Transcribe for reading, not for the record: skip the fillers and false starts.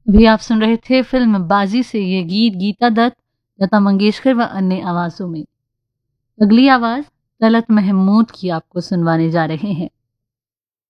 अभी आप सुन रहे थे फिल्म बाजी से ये गीत गीता दत्त, लता मंगेशकर व अन्य आवाज़ों में। अगली आवाज़ तलत महमूद की आपको सुनवाने जा रहे हैं।